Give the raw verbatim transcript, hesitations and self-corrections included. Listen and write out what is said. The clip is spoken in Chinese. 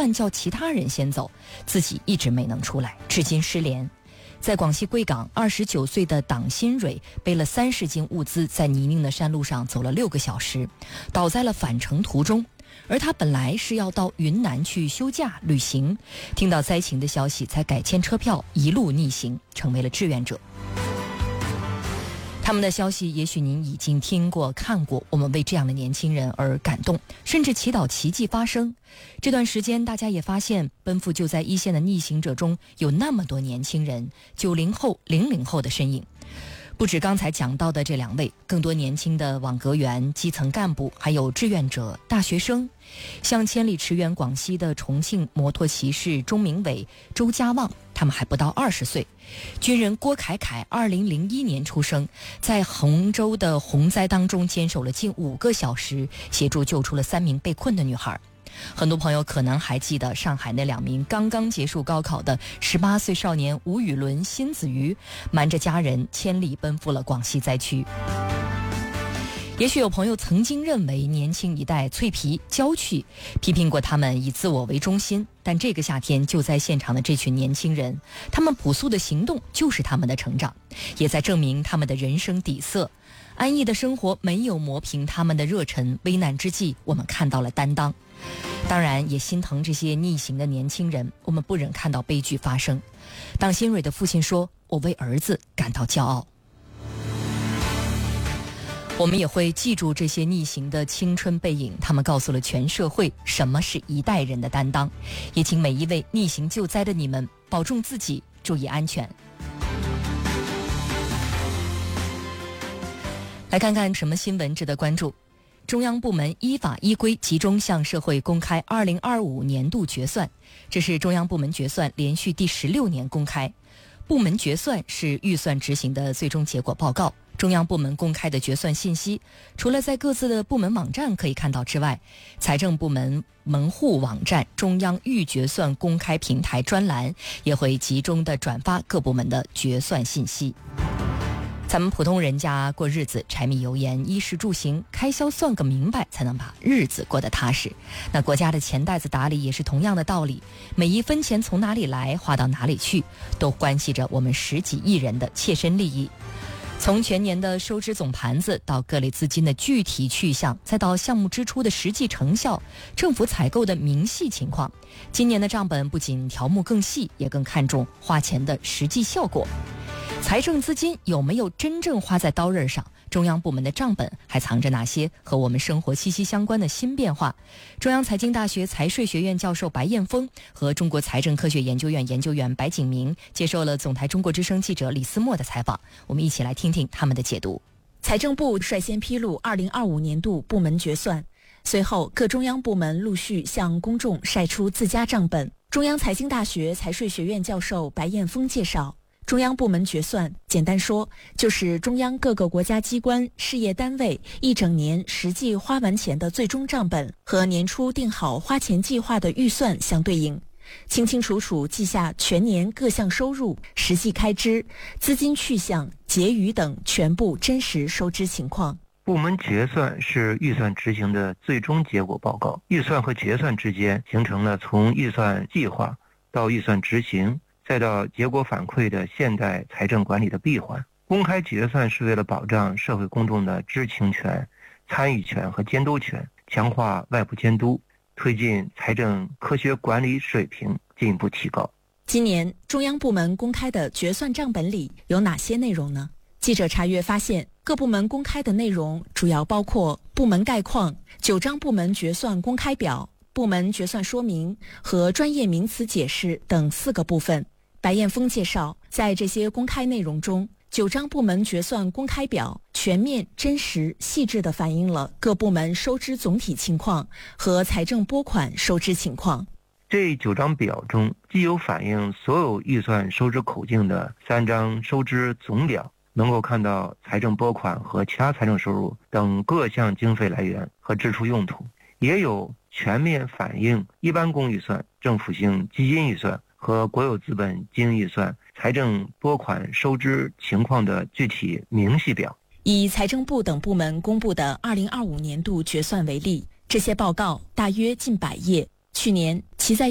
断叫其他人先走，自己一直没能出来，至今失联。在广西贵港，二十九岁的党新蕊背了三十斤物资，在泥泞的山路上走了六个小时，倒在了返程途中。而他本来是要到云南去休假旅行，听到灾情的消息才改签车票，一路逆行，成为了志愿者。他们的消息也许您已经听过看过，我们为这样的年轻人而感动，甚至祈祷奇迹发生。这段时间大家也发现，奔赴救灾一线的逆行者中有那么多年轻人，九零后零零后的身影。不止刚才讲到的这两位，更多年轻的网格员、基层干部，还有志愿者、大学生，像千里驰援广西的重庆摩托骑士钟明伟、周家旺，他们还不到二十岁。军人郭凯凯二零零一年出生，在杭州的洪灾当中坚守了近五个小时，协助救出了三名被困的女孩。很多朋友可能还记得上海那两名刚刚结束高考的十八岁少年吴宇伦、辛子瑜，瞒着家人千里奔赴了广西灾区。也许有朋友曾经认为年轻一代脆皮娇气，批评过他们以自我为中心，但这个夏天救灾现场的这群年轻人，他们朴素的行动就是他们的成长，也在证明他们的人生底色。安逸的生活没有磨平他们的热忱，危难之际我们看到了担当。当然也心疼这些逆行的年轻人，我们不忍看到悲剧发生。党新蕊的父亲说，我为儿子感到骄傲。我们也会记住这些逆行的青春背影，他们告诉了全社会什么是一代人的担当。也请每一位逆行救灾的你们保重自己，注意安全。来看看什么新闻值得关注。中央部门依法依规集中向社会公开二零二五年度决算，这是中央部门决算连续第十六年公开。部门决算是预算执行的最终结果报告。中央部门公开的决算信息，除了在各自的部门网站可以看到之外，财政部门门户网站中央预决算公开平台专栏也会集中的转发各部门的决算信息。咱们普通人家过日子，柴米油盐、衣食住行，开销算个明白，才能把日子过得踏实。那国家的钱袋子打理也是同样的道理，每一分钱从哪里来，花到哪里去，都关系着我们十几亿人的切身利益。从全年的收支总盘子到各类资金的具体去向，再到项目支出的实际成效，政府采购的明细情况，今年的账本不仅条目更细，也更看重花钱的实际效果。财政资金有没有真正花在刀刃上？中央部门的账本还藏着哪些和我们生活息息相关的新变化？中央财经大学财税学院教授白彦峰和中国财政科学研究院研究员白景明接受了总台中国之声记者李思墨的采访，我们一起来听听他们的解读。 财政部率先披露二零二五年度部门决算，随后各中央部门陆续向公众晒出自家账本。中央财经大学财税学院教授白彦峰介绍，中央部门决算简单说就是中央各个国家机关、事业单位一整年实际花完钱的最终账本和年初定好花钱计划的预算相对应，清清楚楚记下全年各项收入、实际开支、资金去向、结余等全部真实收支情况。 部门决算是预算执行的最终结果报告，预算和决算之间形成了从预算计划到预算执行再到结果反馈的现代财政管理的闭环。公开决算是为了保障社会公众的知情权、参与权和监督权，强化外部监督，推进财政科学管理水平进一步提高。 今年中央部门公开的决算账本里有哪些内容呢？记者查阅发现，各部门公开的内容主要包括部门概况、九张部门决算公开表、部门决算说明和专业名词解释等四个部分。白彦峰介绍，在这些公开内容中，九张部门决算公开表全面、真实、细致地反映了各部门收支总体情况和财政拨款收支情况。 这九张表中，既有反映所有预算收支口径的三张收支总表，能够看到财政拨款和其他财政收入等各项经费来源和支出用途，也有全面反映一般公预算、政府性基金预算和国有资本经预算财政拨款收支情况的具体明细表。 以财政部等部门公布的二零二五年度决算为例，这些报告大约近百页，去年其在